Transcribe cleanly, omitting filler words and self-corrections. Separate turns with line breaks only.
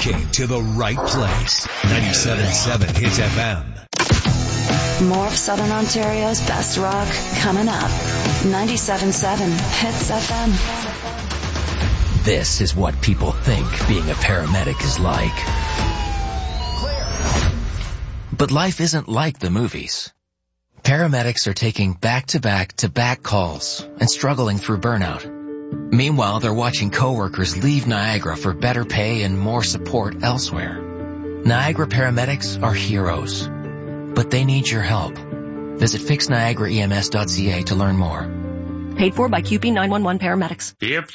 rocking to the right place. 97.7 Hits FM.
More of Southern Ontario's best rock coming up. 97.7 Hits FM.
This is what people think being a paramedic is like. But life isn't like the movies. Paramedics are taking back-to-back-to-back calls and struggling through burnout. Meanwhile, they're watching coworkers leave Niagara for better pay and more support elsewhere. Niagara paramedics are heroes, but they need your help. Visit fixniagaraems.ca to learn more.
Paid for by QP 911 paramedics.
If